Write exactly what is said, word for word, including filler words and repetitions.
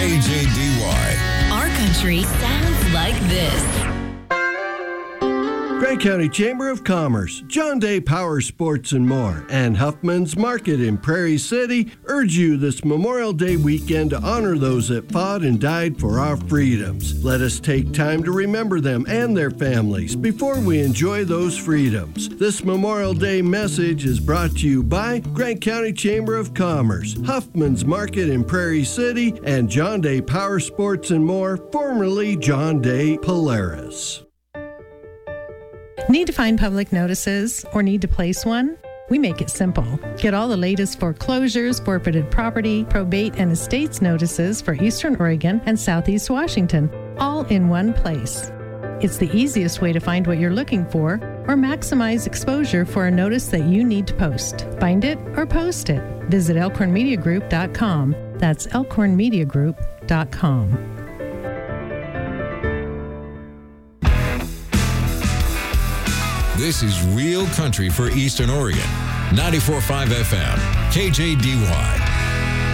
K J D Y. Our country sounds like this. Grant County Chamber of Commerce, John Day Power Sports and more, and Huffman's Market in Prairie City urge you this Memorial Day weekend to honor those that fought and died for our freedoms. Let us take time to remember them and their families before we enjoy those freedoms. This Memorial Day message is brought to you by Grant County Chamber of Commerce, Huffman's Market in Prairie City, and John Day Power Sports and more, formerly John Day Polaris. Need to find public notices or need to place one? We make it simple. Get all the latest foreclosures, forfeited property, probate, and estates notices for Eastern Oregon and Southeast Washington, all in one place. It's the easiest way to find what you're looking for or maximize exposure for a notice that you need to post. Find it or post it. Visit elkhorn media group dot com. That's elkhorn media group dot com. This is Real Country for Eastern Oregon. ninety-four point five F M, K J D Y.